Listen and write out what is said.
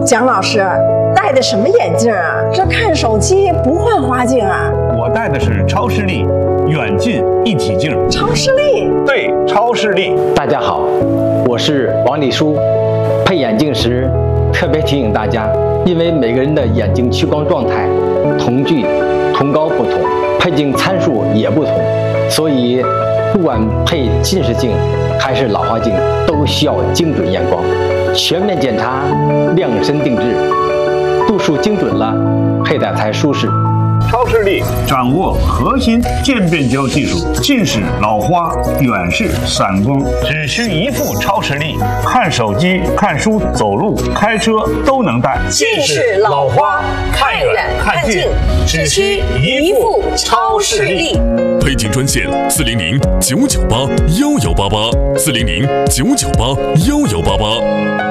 蒋老师戴的什么眼镜啊？这看手机不换花镜啊？ 我戴的是超视力远近一体镜。 超视力？ 对，超视力。 大家好，我是王立书。配眼镜时特别提醒大家，因为每个人的眼睛屈光状态、瞳距、瞳高不同，配镜参数也不同，所以不管配近视镜还是老花镜，都需要精准验光，全面检查，量身定制，度数精准了，佩戴才舒适。 超视力掌握核心渐变焦技术，近视、老花、远视、散光，只需一副超视力，看手机、看书、走路、开车都能戴。 近视、老花、看远看近，只需一副超视力。 配镜专线400-998-1188，400-998-1188。